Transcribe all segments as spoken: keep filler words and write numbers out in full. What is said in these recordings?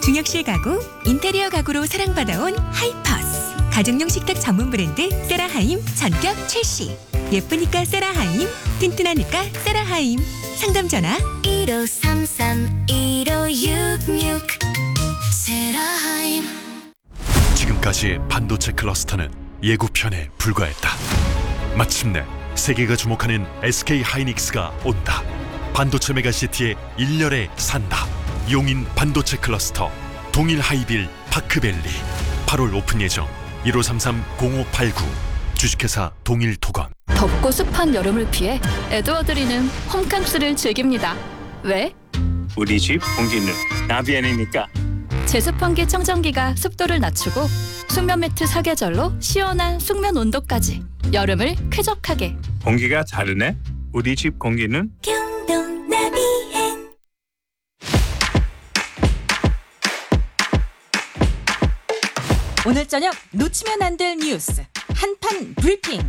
중역실 가구, 인테리어 가구로 사랑받아온 하이퍼스. 가정용 식탁 전문 브랜드 세라하임 전격 출시. 예쁘니까 세라하임, 튼튼하니까 세라하임. 상담 전화 일오삼삼 일오육육 세라하임. 지금까지 반도체 클러스터는 예고편에 불과했다. 마침내 세계가 주목하는 에스케이 하이닉스가 온다. 반도체 메가시티의 일렬에 산다. 용인 반도체 클러스터 동일 하이빌 파크밸리 팔월 오픈 예정. 일오삼삼 공오팔구 주식회사 동일토건. 덥고 습한 여름을 피해 에드워드리는 홈캉스를 즐깁니다. 왜? 우리 집 공기는 나비엔이니까. 제습환기 청정기가 습도를 낮추고 숙면 매트 사계절로 시원한 숙면 온도까지 여름을 쾌적하게. 공기가 다르네. 우리 집 공기는 경동 나비엔. 오늘 저녁 놓치면 안 될 뉴스 한판 브리핑.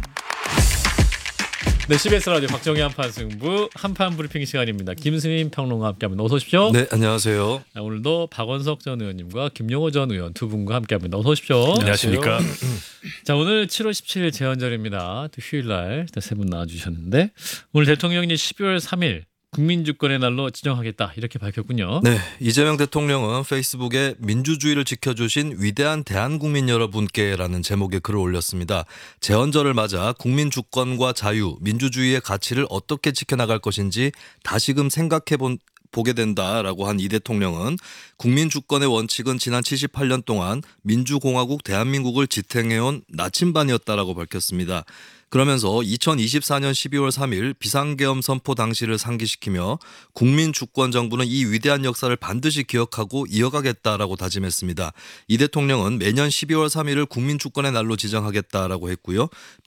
네, 씨비에스 라디오 박정희 한판 승부 한판 브리핑 시간입니다. 김수민 평론가 함께합니다. 어서 오십시오. 네, 안녕하세요. 자, 오늘도 박원석 전 의원님과 김용호 전 의원 두 분과 함께합니다. 어서 오십시오. 안녕하십니까. 자, 오늘 칠월 십칠일 재헌절입니다. 또 휴일날 세 분 나와주셨는데 오늘 대통령이 십이월 삼일 국민주권의 날로 지정하겠다 이렇게 밝혔군요. 네, 이재명 대통령은 페이스북에 민주주의를 지켜주신 위대한 대한국민 여러분께라는 제목의 글을 올렸습니다. 재헌절을 맞아 국민 주권과 자유, 민주주의의 가치를 어떻게 지켜나갈 것인지 다시금 생각해 본 보게 된다라고 한 이 대통령은 국민 주권의 원칙은 지난 칠십팔 년 동안 민주공화국 대한민국을 지탱해온 나침반이었다라고 밝혔습니다. 그러면서 이천이십사 년 십이월 삼일 비상계엄 선포 당시를 상기시키며 국민 주권 정부는 이 위대한 역사를 반드시 기억하고 이어가겠다라고 다짐했습니다. 이 대통령은 매년 십이월 삼일을 국민 주권의 날로 지정하겠다라고 했고요.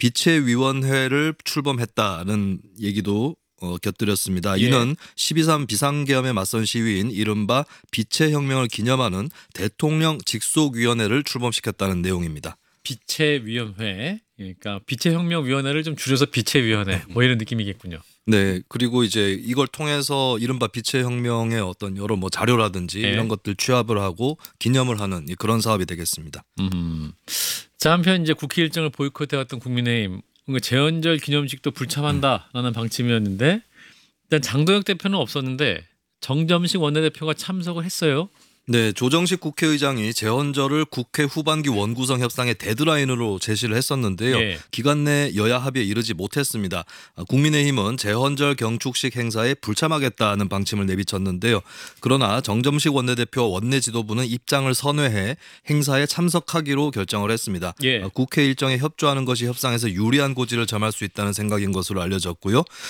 비체위원회를 출범했다는 얘기도 어, 곁들였습니다. 예. 이는 십이 삼 비상계엄에 맞선 시위인 이른바 비체혁명을 기념하는 대통령 직속위원회를 출범시켰다는 내용입니다. 비체위원회, 그러니까 비체혁명위원회를 좀 줄여서 비체위원회 뭐 이런 느낌이겠군요. 네, 그리고 이제 이걸 통해서 이른바 비체혁명의 어떤 여러 뭐 자료라든지 네. 이런 것들 취합을 하고 기념을 하는 그런 사업이 되겠습니다. 음. 자, 한편 이제 국회 일정을 보이콧해왔던 국민의힘 재헌절 기념식도 불참한다라는 방침이었는데 일단 장도혁 대표는 없었는데 정점식 원내대표가 참석을 했어요. 네, 조정식 국회의장이 재헌절을 국회 후반기 원구성 협상의 데드라인으로 제시를 했었는데요. 예. 기간 내 여야 합의에 이르지 못했습니다. 국민의힘은 재헌절 경축식 행사에 불참하겠다는 방침을 내비쳤는데요. 그러나 정점식 원내대표 원내 지도부는 입장을 선회해 행사에 참석하기로 결정을 했습니다. 예. 국회 일정에 협조하는 것이 협상에서 유리한 고지를 점할 수 있다는 생각인 것으로 알려졌고요.